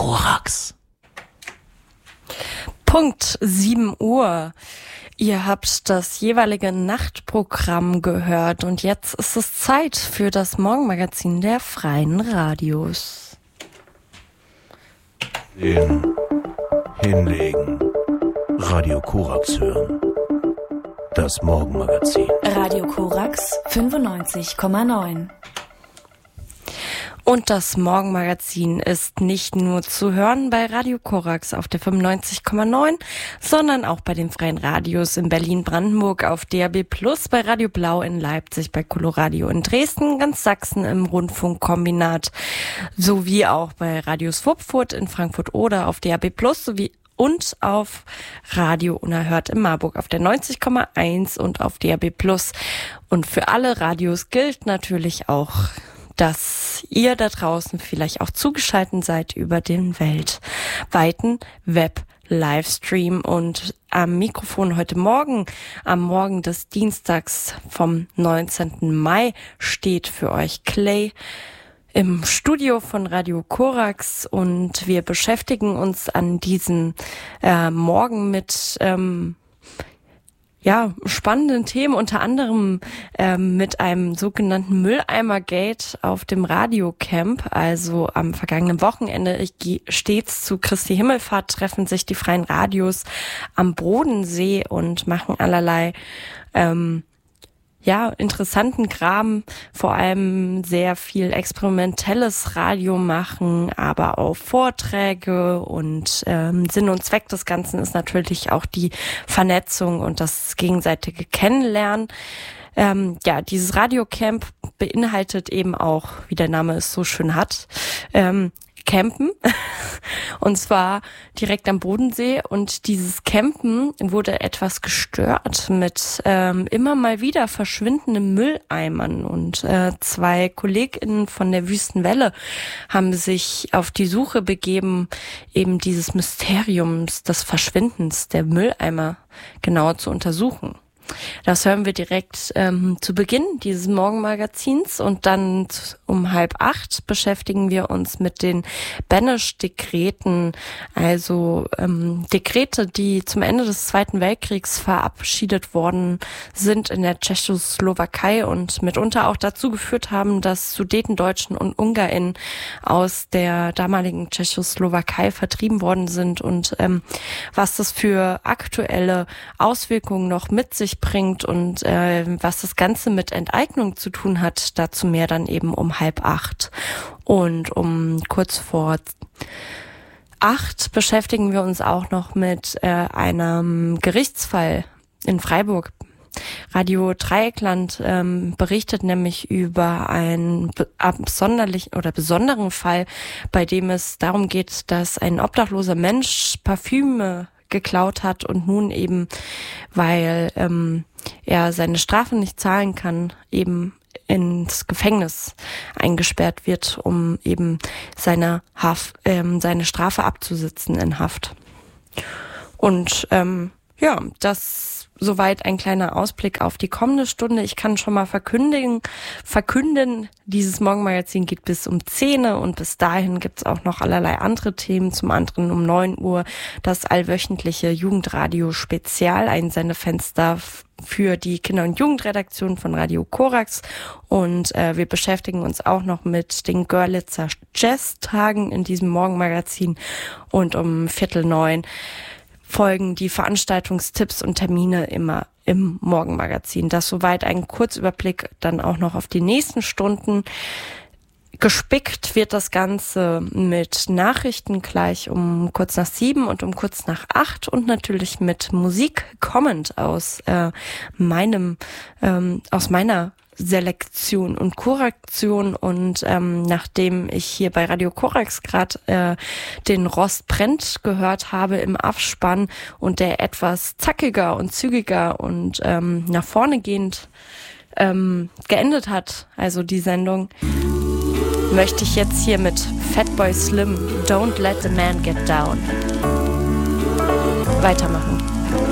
Korax. Punkt 7 Uhr. Ihr habt das jeweilige Nachtprogramm gehört und jetzt ist es Zeit für das Morgenmagazin der Freien Radios. Hinlegen. Radio Korax hören. Das Morgenmagazin. Radio Korax 95,9. Und das Morgenmagazin ist nicht nur zu hören bei Radio Korax auf der 95,9, sondern auch bei den Freien Radios in Berlin-Brandenburg auf DAB+, bei Radio Blau in Leipzig, bei Coloradio in Dresden, ganz Sachsen im Rundfunkkombinat, sowie auch bei Radio Swupfurt in Frankfurt oder auf DAB+, sowie und auf Radio Unerhört in Marburg auf der 90,1 und auf DAB+. Und für alle Radios gilt natürlich auch, dass ihr da draußen vielleicht auch zugeschaltet seid über den weltweiten Web-Livestream. Und am Mikrofon heute Morgen, am Morgen des Dienstags vom 19. Mai, steht für euch Clay im Studio von Radio Korax. Und wir beschäftigen uns an diesem Morgen mit spannenden Themen, unter anderem mit einem sogenannten Mülleimer-Gate auf dem Radiocamp. Also am vergangenen Wochenende stets zu Christi Himmelfahrt treffen sich die Freien Radios am Bodensee und machen allerlei interessanten Kram, vor allem sehr viel experimentelles Radio machen, aber auch Vorträge und Sinn und Zweck des Ganzen ist natürlich auch die Vernetzung und das gegenseitige Kennenlernen. Dieses Radiocamp beinhaltet eben auch, wie der Name es so schön hat, Campen, und zwar direkt am Bodensee. Und dieses Campen wurde etwas gestört mit immer mal wieder verschwindenden Mülleimern. Und 2 KollegInnen von der Wüstenwelle haben sich auf die Suche begeben, eben dieses Mysteriums des Verschwindens der Mülleimer genauer zu untersuchen. Das hören wir direkt zu Beginn dieses Morgenmagazins und dann um 7:30 beschäftigen wir uns mit den Beneš-Dekreten, also Dekrete, die zum Ende des Zweiten Weltkriegs verabschiedet worden sind in der Tschechoslowakei und mitunter auch dazu geführt haben, dass Sudetendeutschen und UngarInnen aus der damaligen Tschechoslowakei vertrieben worden sind und was das für aktuelle Auswirkungen noch mit sich bringt und was das Ganze mit Enteignung zu tun hat, dazu mehr dann eben um 7:30. Und um kurz vor 8 beschäftigen wir uns auch noch mit einem Gerichtsfall in Freiburg. Radio Dreieckland berichtet nämlich über einen besonderen Fall, bei dem es darum geht, dass ein obdachloser Mensch Parfüme geklaut hat und nun eben, weil er seine Strafe nicht zahlen kann, eben ins Gefängnis eingesperrt wird, um eben seine Strafe abzusitzen in Haft. Und das soweit ein kleiner Ausblick auf die kommende Stunde. Ich kann schon mal verkünden, dieses Morgenmagazin geht bis um 10 und bis dahin gibt's auch noch allerlei andere Themen. Zum anderen um 9 Uhr das allwöchentliche Jugendradio-Spezial, ein Sendefenster für die Kinder- und Jugendredaktion von Radio Korax. Und wir beschäftigen uns auch noch mit den Görlitzer Jazz-Tagen in diesem Morgenmagazin. Und um 8:45 folgen die Veranstaltungstipps und Termine immer im Morgenmagazin. Das soweit ein Kurzüberblick dann auch noch auf die nächsten Stunden. Gespickt wird das Ganze mit Nachrichten gleich um kurz nach 7 und um kurz nach 8 und natürlich mit Musik kommend aus meiner Selektion und Korrektion. Und nachdem ich hier bei Radio Korax gerade den Rost brennt gehört habe im Abspann und der etwas zackiger und zügiger und nach vorne gehend geendet hat, also die Sendung, möchte ich jetzt hier mit Fatboy Slim Don't Let the Man Get Down weitermachen.